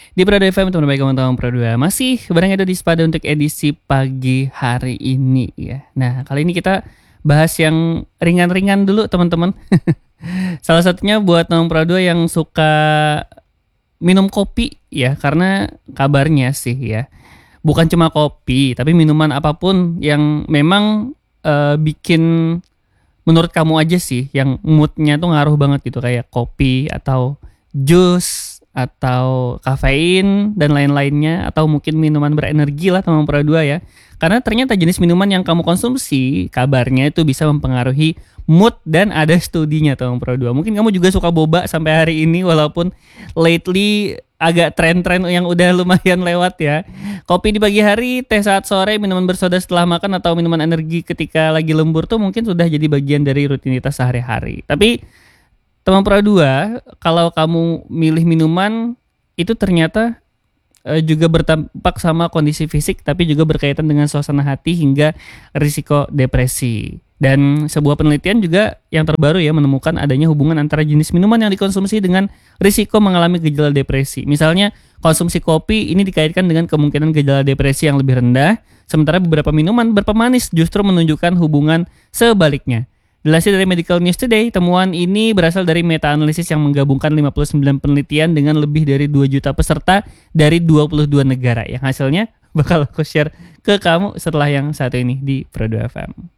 Di Prado FM, teman baik teman-teman Prado masih bareng Edo Dispada untuk edisi pagi hari ini ya. Nah, kali ini kita bahas yang ringan-ringan dulu teman-teman. Salah satunya buat teman Prado yang suka minum kopi ya, karena kabarnya sih ya, bukan cuma kopi, tapi minuman apapun yang memang bikin menurut kamu aja sih, yang moodnya tuh ngaruh banget gitu, kayak kopi atau jus atau kafein dan lain-lainnya, atau mungkin minuman berenergi lah teman Pro 2 ya. Karena ternyata jenis minuman yang kamu konsumsi kabarnya itu bisa mempengaruhi mood, dan ada studinya teman Pro 2. Mungkin kamu juga suka boba sampai hari ini walaupun lately agak tren-tren yang udah lumayan lewat ya. Kopi di pagi hari, teh saat sore, minuman bersoda setelah makan, atau minuman energi ketika lagi lembur tuh mungkin sudah jadi bagian dari rutinitas sehari-hari. Tapi teman Pro 2, kalau kamu milih minuman itu ternyata juga berdampak sama kondisi fisik, tapi juga berkaitan dengan suasana hati hingga risiko depresi. Dan sebuah penelitian juga yang terbaru ya menemukan adanya hubungan antara jenis minuman yang dikonsumsi dengan risiko mengalami gejala depresi. Misalnya konsumsi kopi ini dikaitkan dengan kemungkinan gejala depresi yang lebih rendah, sementara beberapa minuman berpemanis justru menunjukkan hubungan sebaliknya. Dilansir dari Medical News Today, temuan ini berasal dari meta-analisis yang menggabungkan 59 penelitian dengan lebih dari 2 juta peserta dari 22 negara. Yang hasilnya bakal aku share ke kamu setelah yang satu ini di Pro 2 FM.